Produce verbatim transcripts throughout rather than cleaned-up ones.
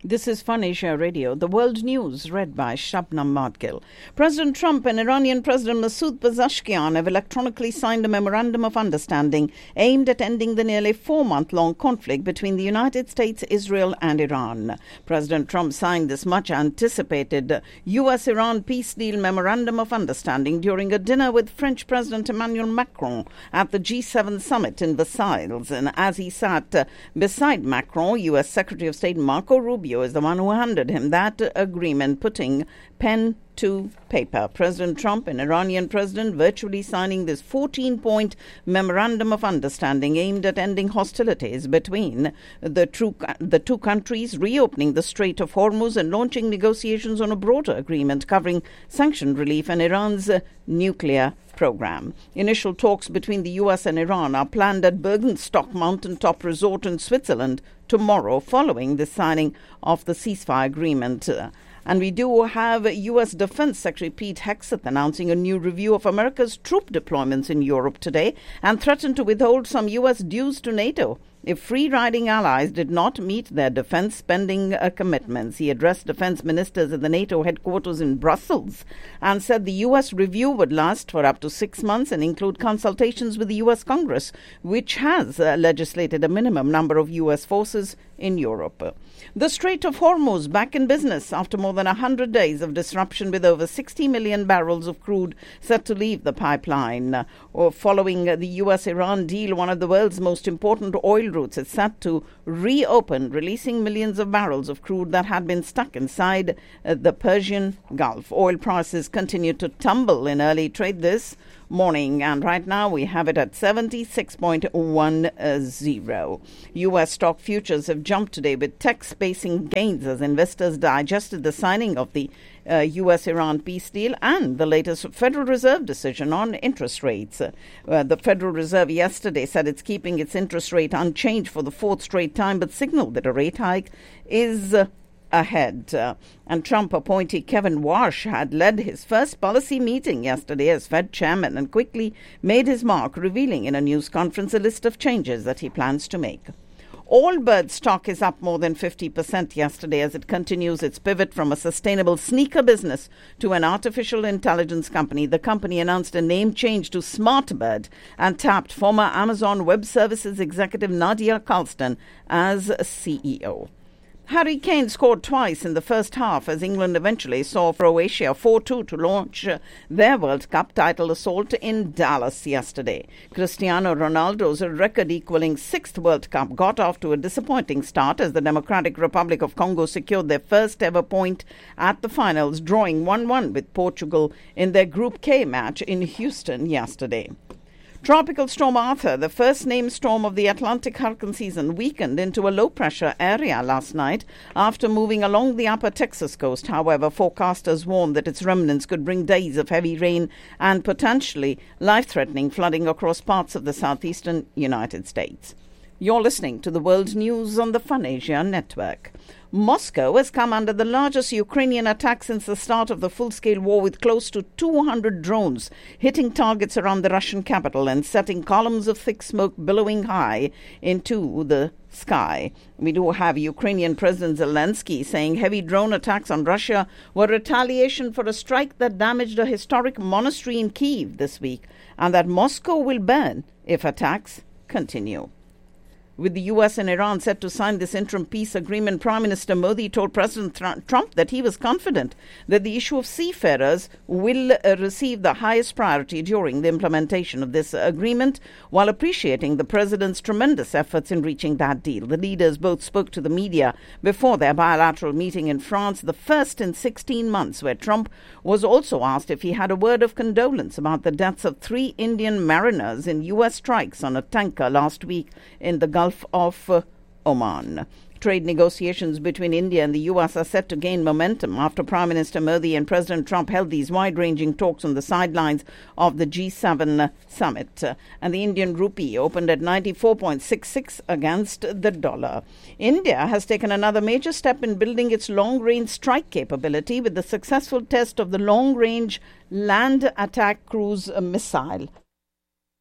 This is Fun Asia Radio, the world news read by Shabnam Madgil. President Trump and Iranian President Masoud Pezeshkian have electronically signed a memorandum of understanding aimed at ending the nearly four-month-long conflict between the United States, Israel and Iran. President Trump signed this much-anticipated U S Iran peace deal memorandum of understanding during a dinner with French President Emmanuel Macron at the G seven summit in Versailles. And as he sat uh, beside Macron, U S Secretary of State Marco Rubio is the one who handed him that agreement, putting pen to paper. President Trump and Iranian President virtually signing this fourteen-point memorandum of understanding aimed at ending hostilities between the, true, the two countries, reopening the Strait of Hormuz and launching negotiations on a broader agreement covering sanction relief and Iran's uh, nuclear program. Initial talks between the U S and Iran are planned at Bergenstock Mountaintop Resort in Switzerland tomorrow, following the signing of the ceasefire agreement. Uh, And we do have U S Defense Secretary Pete Hegseth announcing a new review of America's troop deployments in Europe today and threatened to withhold some U S dues to NATO if free-riding allies did not meet their defense spending uh, commitments. He addressed defense ministers at the NATO headquarters in Brussels and said the U S review would last for up to six months and include consultations with the U S Congress, which has uh, legislated a minimum number of U S forces in Europe. The Strait of Hormuz back in business after more than one hundred days of disruption, with over sixty million barrels of crude set to leave the pipeline. Uh, following uh, the U S-Iran deal, one of the world's most important oil routes is set to reopen, releasing millions of barrels of crude that had been stuck inside uh, the Persian Gulf. Oil prices continued to tumble in early trade this morning, and right now we have it at seventy-six point one zero. U S stock futures have jumped today with tech-spacing gains as investors digested the signing of the uh, U S-Iran peace deal and the latest Federal Reserve decision on interest rates. Uh, the Federal Reserve yesterday said it's keeping its interest rate unchanged for the fourth straight time, but signaled that a rate hike is uh, ahead. Uh, and Trump appointee Kevin Warsh had led his first policy meeting yesterday as Fed chairman and quickly made his mark, revealing in a news conference a list of changes that he plans to make. Allbirds stock is up more than fifty percent yesterday as it continues its pivot from a sustainable sneaker business to an artificial intelligence company. The company announced a name change to SmartBird and tapped former Amazon Web Services executive Nadia Carlston as C E O. Harry Kane scored twice in the first half as England eventually saw Croatia four two to launch uh, their World Cup title assault in Dallas yesterday. Cristiano Ronaldo's record-equaling sixth World Cup got off to a disappointing start as the Democratic Republic of Congo secured their first-ever point at the finals, drawing one one with Portugal in their Group K match in Houston yesterday. Tropical Storm Arthur, the first named storm of the Atlantic hurricane season, weakened into a low-pressure area last night after moving along the upper Texas coast. However, forecasters warned that its remnants could bring days of heavy rain and potentially life-threatening flooding across parts of the southeastern United States. You're listening to the World News on the Fun Asia Network. Moscow has come under the largest Ukrainian attack since the start of the full-scale war, with close to two hundred drones hitting targets around the Russian capital and setting columns of thick smoke billowing high into the sky. We do have Ukrainian President Zelensky saying heavy drone attacks on Russia were retaliation for a strike that damaged a historic monastery in Kyiv this week, and that Moscow will burn if attacks continue. With the U S and Iran set to sign this interim peace agreement, Prime Minister Modi told President Trump that he was confident that the issue of seafarers will uh, receive the highest priority during the implementation of this agreement, while appreciating the president's tremendous efforts in reaching that deal. The leaders both spoke to the media before their bilateral meeting in France, the first in sixteen months, where Trump was also asked if he had a word of condolence about the deaths of three Indian mariners in U S strikes on a tanker last week in the Gulf of uh, Oman. Trade negotiations between India and the U S are set to gain momentum after Prime Minister Modi and President Trump held these wide-ranging talks on the sidelines of the G seven summit. Uh, and the Indian rupee opened at ninety-four point six six against the dollar. India has taken another major step in building its long-range strike capability with the successful test of the long-range land attack cruise missile.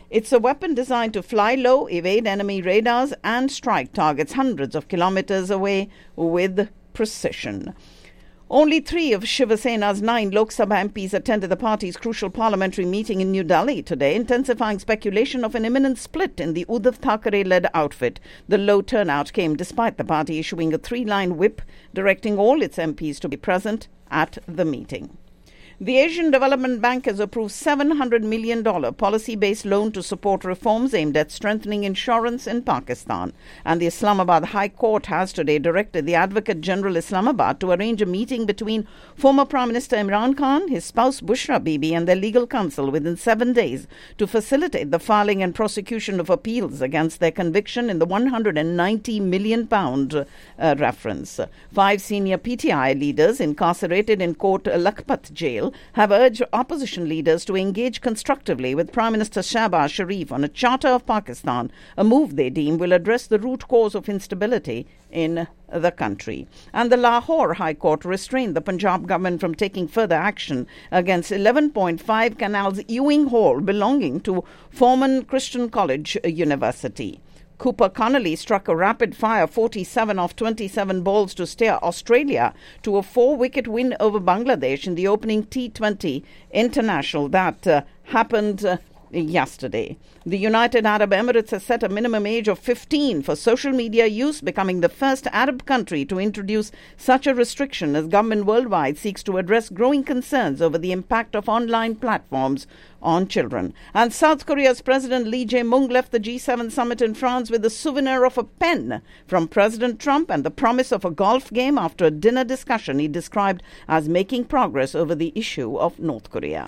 It's a weapon designed to fly low, evade enemy radars, and strike targets hundreds of kilometers away with precision. Only three of Shiva Sena's nine Lok Sabha M Ps attended the party's crucial parliamentary meeting in New Delhi today, intensifying speculation of an imminent split in the Uddhav Thackeray-led outfit. The low turnout came despite the party issuing a three-line whip directing all its M Ps to be present at the meeting. The Asian Development Bank has approved seven hundred million dollars policy-based loan to support reforms aimed at strengthening insurance in Pakistan. And the Islamabad High Court has today directed the Advocate General Islamabad to arrange a meeting between former Prime Minister Imran Khan, his spouse Bushra Bibi and their legal counsel within seven days to facilitate the filing and prosecution of appeals against their conviction in the one hundred ninety million pound uh, reference. Five senior P T I leaders incarcerated in Court Lakhpat jail have urged opposition leaders to engage constructively with Prime Minister Shahbaz Sharif on a charter of Pakistan, a move they deem will address the root cause of instability in the country. And the Lahore High Court restrained the Punjab government from taking further action against eleven point five Canals Ewing Hall belonging to Forman Christian College University. Cooper Connolly struck a rapid-fire forty-seven off twenty-seven balls to steer Australia to a four-wicket win over Bangladesh in the opening T twenty international that uh, happened uh, yesterday. The United Arab Emirates has set a minimum age of fifteen for social media use, becoming the first Arab country to introduce such a restriction as government worldwide seeks to address growing concerns over the impact of online platforms on children. And South Korea's President Lee Jae-myung left the G seven summit in France with a souvenir of a pen from President Trump and the promise of a golf game after a dinner discussion he described as making progress over the issue of North Korea.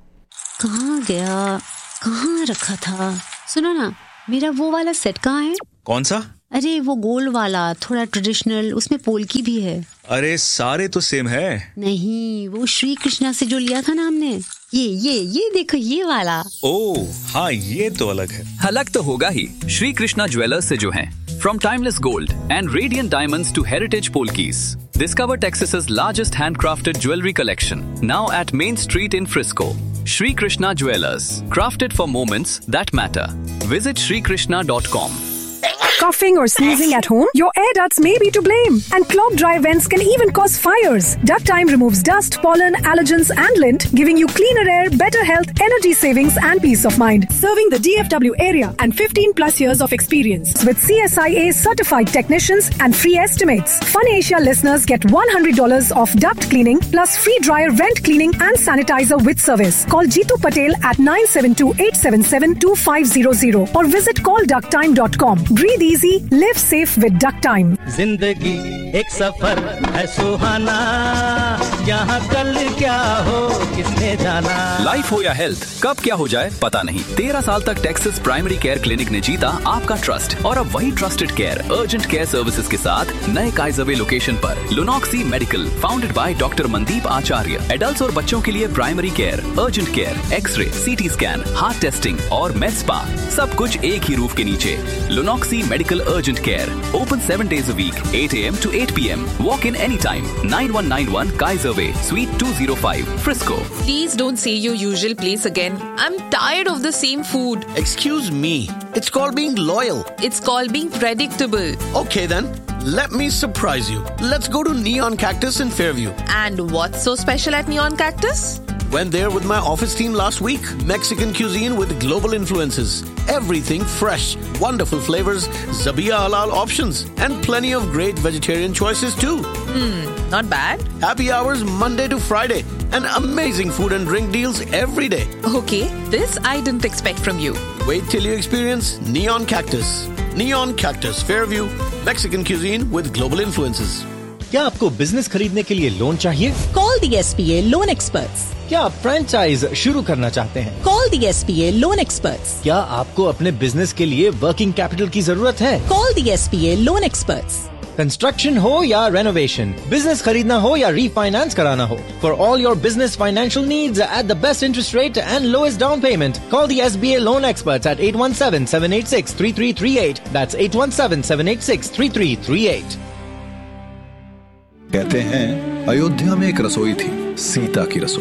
कहाँ गया? कहाँ रखा था? सुनो ना, मेरा वो वाला सेट कहाँ है? कौन सा? अरे वो गोल वाला, थोड़ा ट्रेडिशनल, उसमें पोल्की भी है। अरे सारे तो सेम है। नहीं, वो श्री कृष्णा से जो लिया था ना हमने, ये ये ये देखो ये वाला। ओह हाँ, ये तो अलग है। अलग तो होगा ही, श्री कृष्णा ज्वेलर्स से जो हैं। From timeless gold and radiant diamonds to heritage polkis, discover Texas's largest handcrafted jewelry collection, now at Main Street in Frisco. Shri Krishna Jewelers, crafted for moments that matter. Visit shri krishna dot com. Coughing or sneezing at home? Your air ducts may be to blame. And clogged dry vents can even cause fires. Duct Time removes dust, pollen, allergens and lint, giving you cleaner air, better health, energy savings and peace of mind. Serving the D F W area and fifteen plus years of experience. With C S I A certified technicians and free estimates. Fun Asia listeners get one hundred dollars off duct cleaning plus free dryer vent cleaning and sanitizer with service. Call Jeetu Patel at nine seven two, eight seven seven, two five zero zero or visit call duct time dot com. Breathe easy, live safe with Duct Time. जिंदगी एक सफर है सुहाना, यहाँ कल क्या हो किसने जाना। Life हो या हेल्थ, कब क्या हो जाए पता नहीं। तेरह साल तक टेक्सास प्राइमरी केयर क्लिनिक ने जीता आपका ट्रस्ट और अब वही trusted care urgent care services के साथ नए काइजरवे लोकेशन पर लुनॉक्सी medical, founded by doctor Mandeep Acharya. Adults और बच्चों के लिए primary care, urgent care, x ray, CT scan, heart testing और मेड स्पा, सब कुछ एक ही रूफ के नीचे। लुनॉक्सी medical urgent care, open seven days a week, eight a m to eight p m Walk in anytime. nine one nine one Kaiser Way, Suite two oh five, Frisco. Please don't say your usual place again. I'm tired of the same food. Excuse me. It's called being loyal. It's called being predictable. Okay then. Let me surprise you. Let's go to Neon Cactus in Fairview. And what's so special at Neon Cactus? Went there with my office team last week. Mexican cuisine with global influences. Everything fresh, wonderful flavors, Zabiya halal options, and plenty of great vegetarian choices too. Hmm, not bad. Happy hours Monday to Friday, and amazing food and drink deals every day. Okay, this I didn't expect from you. Wait till you experience Neon Cactus. Neon Cactus, Fairview, Mexican cuisine with global influences. क्या आपको business खरीदने के लिए loan चाहिए? Call the S B A Loan Experts. क्या आप franchise शुरू करना चाहते हैं? Call the S B A Loan Experts. क्या आपको अपने बिजनेस के लिए वर्किंग कैपिटल की जरूरत है? Call the S B A Loan Experts. Construction हो या रेनोवेशन, बिजनेस खरीदना हो या रीफाइनेंस कराना हो, for all your business financial needs at the best interest rate and lowest down payment, call the S B A Loan Experts at eight one seven, seven eight six, three three three eight. That's eight one seven, seven eight six, three three three eight. कहते हैं अयोध्या में एक रसोई थी, सीता की रसोई।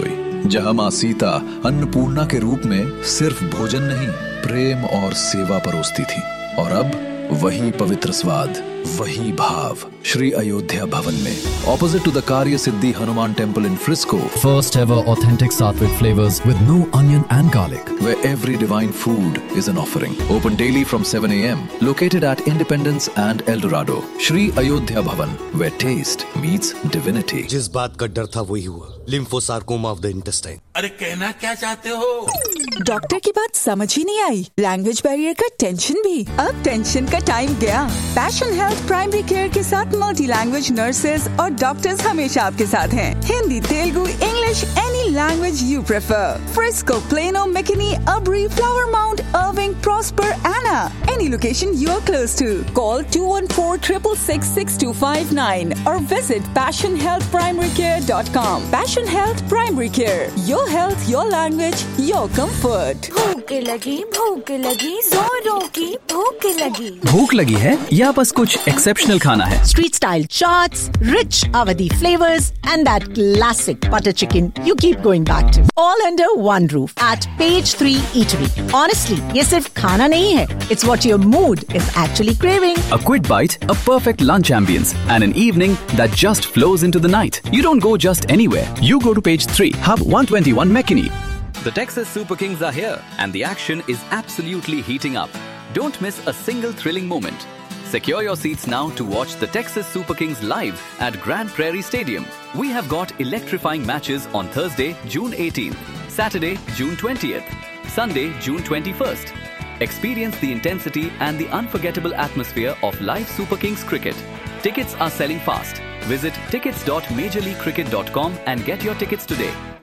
जहां मां सीता अन्नपूर्णा के रूप में सिर्फ भोजन नहीं, प्रेम और सेवा परोसती थी। और अब वही पवित्र स्वाद, वही भाव श्री अयोध्या भवन में, opposite to the Karya Siddhi Hanuman Temple in Frisco. First ever authentic Sattvic flavors with no onion and garlic. Where every divine food is an offering. Open daily from seven a.m. Located at Independence and El Dorado. Shri Ayodhya Bhavan, where taste meets divinity. जिस बात का डर था वही हुआ, लिम्फोसार्कोमा of the intestine. अरे कहना क्या चाहते हो? डॉक्टर की बात समझ ही नहीं आई। लैंग्वेज बैरियर का टेंशन भी। अब टेंशन का टाइम गया। पैशन हेल्थ प्राइमरी केयर के साथ मल्टी लैंग्वेज नर्सेज और डॉक्टर्स हमेशा आपके साथ हैं। Hindi, Telugu, English, any language you prefer. Frisco, plano, McKinney, अब्री, flower mount, अर्विंग, prosper, Anna, any location you are close to. Call two one four, six six six, six two five nine or visit passion health primary care dot com. Passion Health Primary Care. Your health, your language, your comfort. भूख लगी, भूख लगी, जोरों की भूख लगी। भूख लगी है या बस कुछ एक्सेप्शनल खाना है? Street style chaats, rich Awadhi flavors, and that classic butter chicken you keep going back to. All under one roof at Page three Eatery. Honestly, ये सिर्फ खाना नहीं है. It's what your mood is actually craving. A quick bite, a perfect lunch ambience, and an evening that just flows into the night. You don't go just anywhere. You go to Page three, Hub one twenty-one McKinney. The Texas Super Kings are here, and the action is absolutely heating up. Don't miss a single thrilling moment. Secure your seats now to watch the Texas Super Kings live at Grand Prairie Stadium. We have got electrifying matches on Thursday, June eighteenth, Saturday, June twentieth, Sunday, June twenty-first. Experience the intensity and the unforgettable atmosphere of live Super Kings cricket. Tickets are selling fast. Visit tickets dot major league cricket dot com and get your tickets today.